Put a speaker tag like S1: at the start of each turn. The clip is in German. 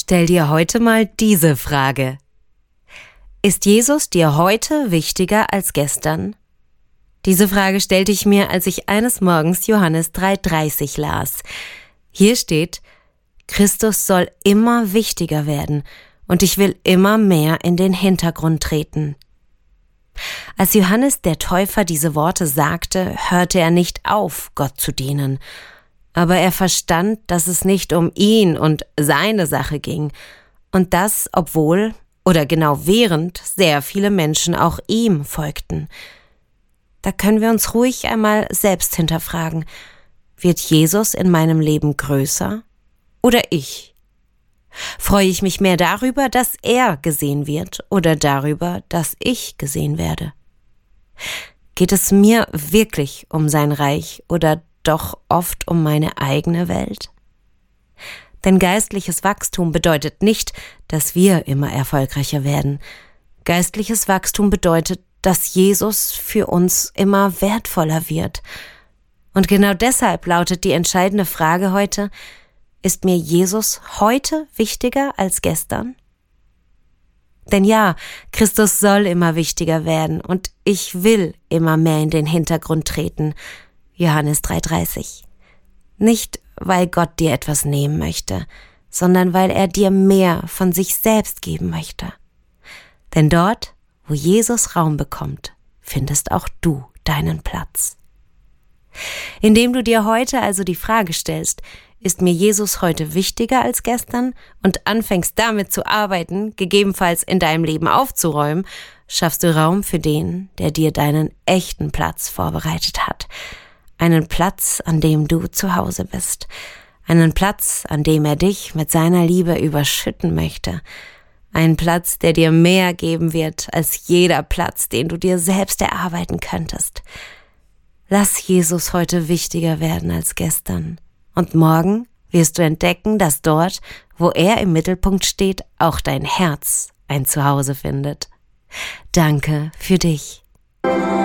S1: Stell dir heute mal diese Frage. Ist Jesus dir heute wichtiger als gestern? Diese Frage stellte ich mir, als ich eines Morgens Johannes 3,30 las. Hier steht: Christus soll immer wichtiger werden und ich will immer mehr in den Hintergrund treten. Als Johannes der Täufer diese Worte sagte, hörte er nicht auf, Gott zu dienen. Aber er verstand, dass es nicht um ihn und seine Sache ging. Und das, obwohl oder genau während sehr viele Menschen auch ihm folgten. Da können wir uns ruhig einmal selbst hinterfragen: Wird Jesus in meinem Leben größer oder ich? Freue ich mich mehr darüber, dass er gesehen wird oder darüber, dass ich gesehen werde? Geht es mir wirklich um sein Reich oder doch oft um meine eigene Welt? Denn geistliches Wachstum bedeutet nicht, dass wir immer erfolgreicher werden. Geistliches Wachstum bedeutet, dass Jesus für uns immer wertvoller wird. Und genau deshalb lautet die entscheidende Frage heute: Ist mir Jesus heute wichtiger als gestern? Denn ja, Christus soll immer wichtiger werden und ich will immer mehr in den Hintergrund treten. Johannes 3,30. Nicht, weil Gott dir etwas nehmen möchte, sondern weil er dir mehr von sich selbst geben möchte. Denn dort, wo Jesus Raum bekommt, findest auch du deinen Platz. Indem du dir heute also die Frage stellst: Ist mir Jesus heute wichtiger als gestern? Und anfängst damit zu arbeiten, gegebenenfalls in deinem Leben aufzuräumen, schaffst du Raum für den, der dir deinen echten Platz vorbereitet hat. Einen Platz, an dem du zu Hause bist. Einen Platz, an dem er dich mit seiner Liebe überschütten möchte. Einen Platz, der dir mehr geben wird als jeder Platz, den du dir selbst erarbeiten könntest. Lass Jesus heute wichtiger werden als gestern. Und morgen wirst du entdecken, dass dort, wo er im Mittelpunkt steht, auch dein Herz ein Zuhause findet. Danke für dich.